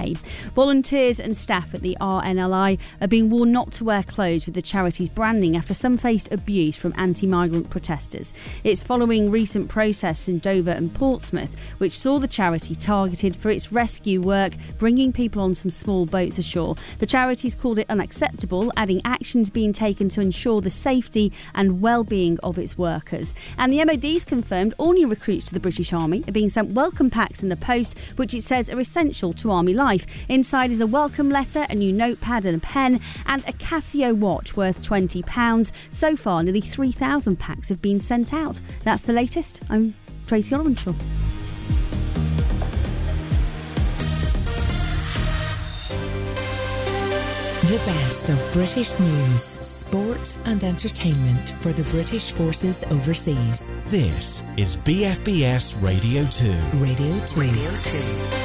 UK. Volunteers and staff at the RNLI are being warned not to wear clothes with the charity's branding after some faced abuse from anti-migrant protesters. It's following recent protests in Dover and Portsmouth, which saw the charity targeted for its rescue work, bringing people on some small boats ashore. The charity's called it unacceptable, adding actions being taken to ensure the safety and well-being of its workers. And the MOD's confirmed all new recruits to the British Army are being sent welcome packs in the post, which it says are essential to Army life. Inside is a welcome letter, a new notepad and a pen, and a Casio watch worth £20. So far, nearly 3,000 packs have been sent out. That's the latest. I'm Tracy Orenshaw. The best of British news, sport and entertainment for the British forces overseas. This is BFBS Radio 2. Radio 2. Radio 2.